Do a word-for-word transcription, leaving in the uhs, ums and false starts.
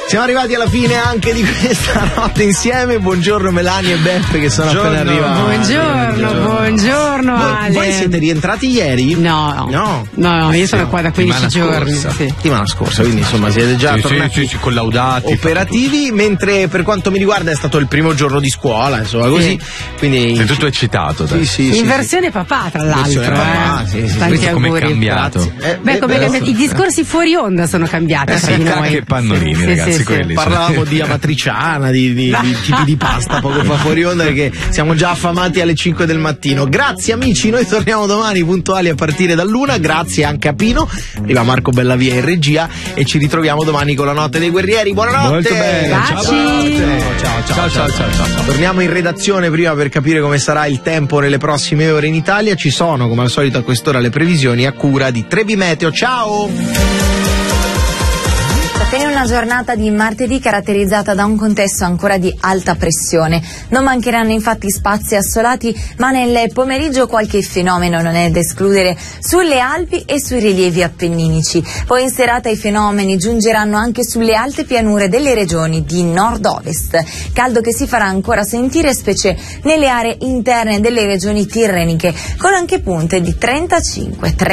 Siamo arrivati alla fine anche di questa notte insieme. Buongiorno Melania e Beppe che sono buongiorno. appena arrivati. Buongiorno, buongiorno, buongiorno Ale. Voi siete rientrati ieri? No, no, no, io sono qua da quindici giorni. Sì. Settimana scorsa, quindi insomma siete già sì, tornati sì, sì, collaudati, operativi, mentre per quanto mi riguarda è stato il primo giorno di scuola, insomma così. Sì. Quindi sei tutto eccitato. Sì, sì, in sì, versione sì. papà, tra l'altro. Versione papà, eh. sì, sì, Tanti sì. auguri. Come è cambiato? Eh, Beh, come eh, cambiato? I discorsi fuori onda sono cambiati. Eh tra sì, di cacche noi. e pannolini, Sì, ragazzi, sì, quelli. sì. Parlavamo di amatriciana, di, di, di tipi di pasta poco fa fuori onda, perché siamo già affamati alle cinque del mattino. Grazie amici, noi torniamo domani puntuali a partire dall'una. Grazie anche a Pino, arriva Marco Bellavia in regia e ci ritroviamo domani con la Notte dei Guerrieri. Buonanotte. Molto bene. Ciao, ciao, ciao, ciao, ciao, ciao, ciao. Torniamo in redazione prima per capire come sarà il tempo nelle prossime ore in Italia. Ci sono come al solito a quest'ora le previsioni a cura di Trevi Meteo. Ciao. Appena una giornata di martedì caratterizzata da un contesto ancora di alta pressione. Non mancheranno infatti spazi assolati, ma nel pomeriggio qualche fenomeno non è da escludere sulle Alpi e sui rilievi appenninici. Poi in serata i fenomeni giungeranno anche sulle alte pianure delle regioni di nord-ovest. Caldo che si farà ancora sentire specie nelle aree interne delle regioni tirreniche, con anche punte di trentacinque